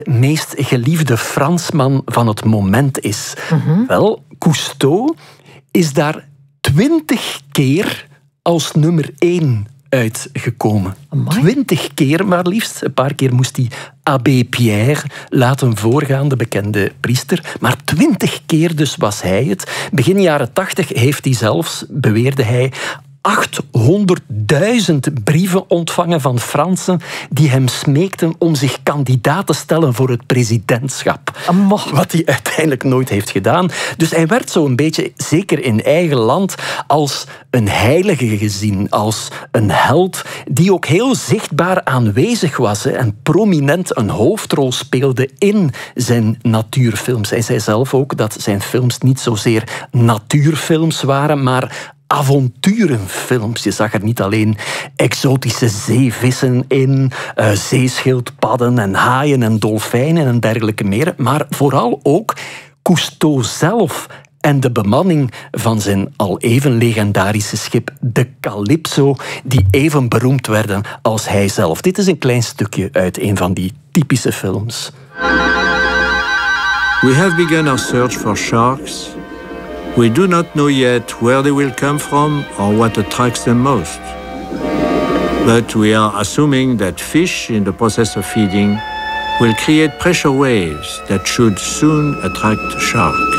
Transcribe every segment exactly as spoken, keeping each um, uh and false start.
meest geliefde Fransman van het moment is. Mm-hmm. Wel, Cousteau is daar twintig keer als nummer één uitgekomen. Twintig keer maar liefst. Een paar keer moest hij Abbé Pierre laten voorgaan, de bekende priester. Maar twintig keer dus was hij het. Begin jaren tachtig heeft hij zelfs, beweerde hij, achthonderdduizend brieven ontvangen van Fransen die hem smeekten om zich kandidaat te stellen voor het presidentschap. Amach. Wat hij uiteindelijk nooit heeft gedaan. Dus hij werd zo een beetje, zeker in eigen land, als een heilige gezien, als een held die ook heel zichtbaar aanwezig was hè, en prominent een hoofdrol speelde in zijn natuurfilms. Hij zei zelf ook dat zijn films niet zozeer natuurfilms waren, maar avonturenfilms. Je zag er niet alleen exotische zeevissen in, uh, zeeschildpadden en haaien en dolfijnen en dergelijke meer, maar vooral ook Cousteau zelf en de bemanning van zijn al even legendarische schip, de Calypso, die even beroemd werden als hij zelf. Dit is een klein stukje uit een van die typische films. We have begun our search for sharks. We do not know yet where they will come from or what attracts them most. But we are assuming that fish in the process of feeding will create pressure waves that should soon attract shark.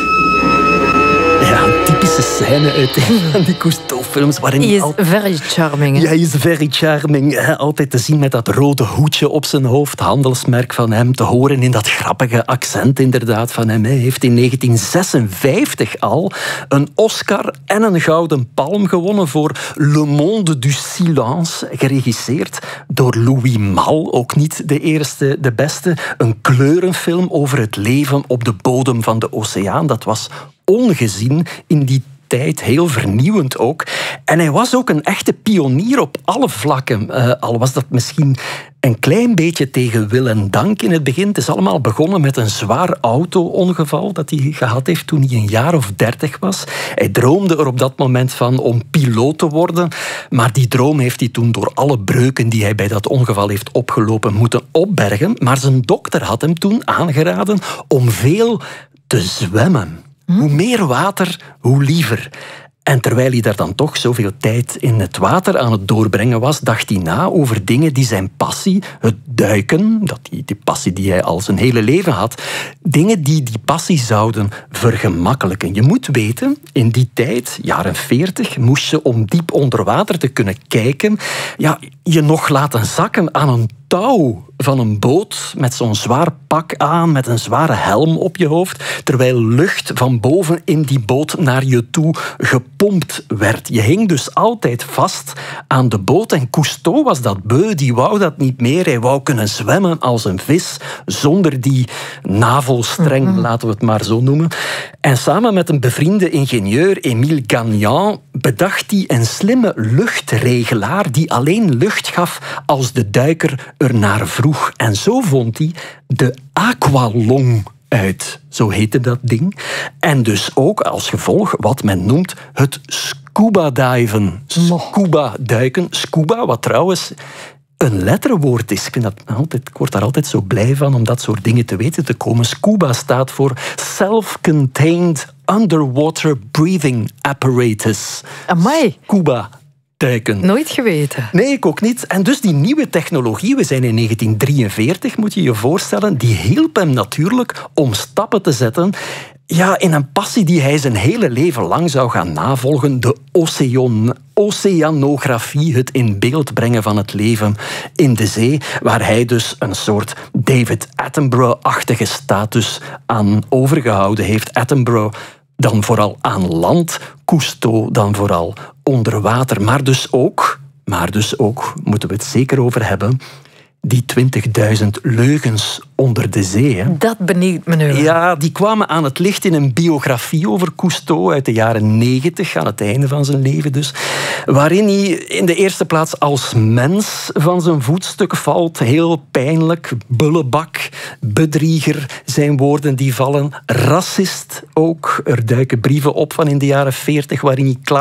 Ja, een typische scène uit een van die Cousteau-films. He is al... very charming. Ja, hij is very charming. Altijd te zien met dat rode hoedje op zijn hoofd, handelsmerk van hem, te horen in dat grappige accent inderdaad van hem. Hij heeft in negentien zesenvijftig al een Oscar en een Gouden Palm gewonnen voor Le Monde du Silence, geregisseerd door Louis Malle, ook niet de eerste, de beste. Een kleurenfilm over het leven op de bodem van de oceaan. Dat was ongezien in die tijd, heel vernieuwend ook. En hij was ook een echte pionier op alle vlakken. Uh, al was dat misschien een klein beetje tegen wil en dank in het begin. Het is allemaal begonnen met een zwaar auto-ongeval dat hij gehad heeft toen hij een jaar of dertig was. Hij droomde er op dat moment van om piloot te worden, maar die droom heeft hij toen door alle breuken die hij bij dat ongeval heeft opgelopen moeten opbergen. Maar zijn dokter had hem toen aangeraden om veel te zwemmen. Hoe meer water, hoe liever. En terwijl hij daar dan toch zoveel tijd in het water aan het doorbrengen was, dacht hij na over dingen die zijn passie, het duiken, dat die, die passie die hij al zijn hele leven had, dingen die die passie zouden vergemakkelijken. Je moet weten, in die tijd, jaren veertig, moest je om diep onder water te kunnen kijken, ja, je nog laten zakken aan een touw van een boot met zo'n zwaar pak aan, met een zware helm op je hoofd, terwijl lucht van boven in die boot naar je toe gepompt werd. Je hing dus altijd vast aan de boot en Cousteau was dat beu, die wou dat niet meer. Hij wou kunnen zwemmen als een vis, zonder die navelstreng, mm-hmm. laten we het maar zo noemen. En samen met een bevriende ingenieur, Émile Gagnan, bedacht hij een slimme luchtregelaar die alleen lucht gaf als de duiker er naar vroeg. En zo vond hij de aqualong uit. Zo heette dat ding. En dus ook als gevolg wat men noemt het scuba-diven. Scuba-duiken. Scuba, wat trouwens een letterwoord is. Ik, vind dat altijd, ik word daar altijd zo blij van om dat soort dingen te weten te komen. Scuba staat voor Self-Contained Underwater Breathing Apparatus. Amai. Scuba. Duiken. Nooit geweten. Nee, ik ook niet. En dus die nieuwe technologie, we zijn in negentien drieënveertig, moet je je voorstellen, die hielp hem natuurlijk om stappen te zetten ja, in een passie die hij zijn hele leven lang zou gaan navolgen, de ocean, oceanografie, het in beeld brengen van het leven in de zee, waar hij dus een soort David Attenborough-achtige status aan overgehouden heeft. Attenborough dan vooral aan land, Cousteau dan vooral onder water. Maar dus ook, maar dus ook, moeten we het zeker over hebben, die twintigduizend leugens onder de zee. Hè. Dat benieuwt me nu. Ja, die kwamen aan het licht in een biografie over Cousteau uit de jaren negentig, aan het einde van zijn leven dus, waarin hij in de eerste plaats als mens van zijn voetstuk valt. Heel pijnlijk, bullebak, bedrieger zijn woorden die vallen. Racist ook. Er duiken brieven op van in de jaren veertig waarin hij klaagt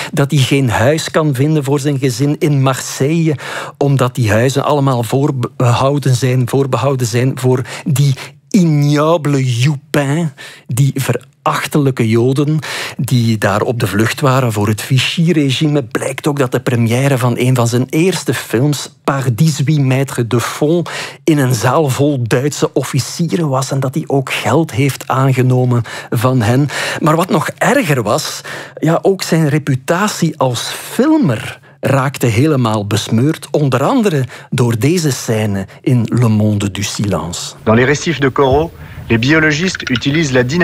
dat hij geen huis kan vinden voor zijn gezin in Marseille, omdat die huizen allemaal voorbehouden zijn, voorbehouden zijn voor die ignoble Joupin, die verachtelijke Joden die daar op de vlucht waren voor het Vichy-regime. Blijkt ook dat de première van een van zijn eerste films, Par dix-huit mètres de fond, in een zaal vol Duitse officieren was en dat hij ook geld heeft aangenomen van hen. Maar wat nog erger was, ja, ook zijn reputatie als filmer raakte helemaal besmeurd, onder andere door deze scène in Le Monde du Silence. Dans les récifs de coraux, les biologistes utilisent la dynamique